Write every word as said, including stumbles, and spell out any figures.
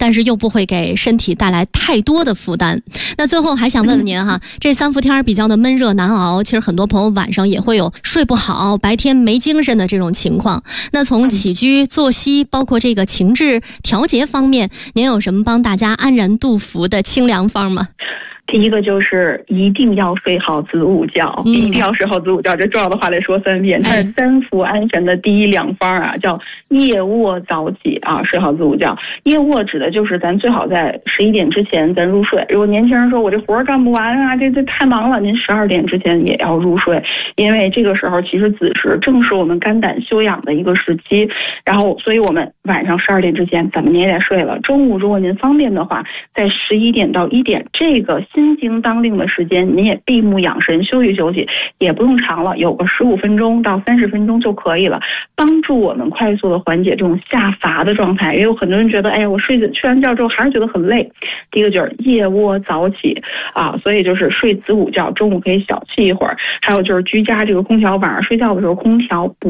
但是又不会给身体带来太多的负担。那最后还想问问您哈，这三伏天比较的闷热难熬，其实很多朋友晚上也会有睡不好、白天没精神的这种情况。那从起居、作息，包括这个情志调节方面，您有什么帮大家安然度伏的清凉方吗？ 第一个就是一定要睡好子午觉，嗯、一定要睡好子午觉，这重要的话得说三遍。它是三伏安神的第一良方啊，叫夜卧早起啊，睡好子午觉。夜卧指的就是咱最好在十一点之前咱入睡。如果年轻人说我这活儿干不完啊，这这太忙了，您十二点之前也要入睡，因为这个时候其实子时正是我们肝胆休养的一个时期。然后，所以我们晚上十二点之前怎么您也得睡了。中午如果您方便的话，在十一点到一点这个心经当令的时间，您也闭目养神休息休息，也不用长了，有个十五分钟到三十分钟就可以了，帮助我们快速的缓解这种下乏的状态。也有很多人觉得，哎呀，我睡睡完觉之后还是觉得很累。第一个就是夜卧早起啊，所以就是睡子午觉，中午可以小憩一会儿。还有就是居家这个空调，晚上睡觉的时候空调不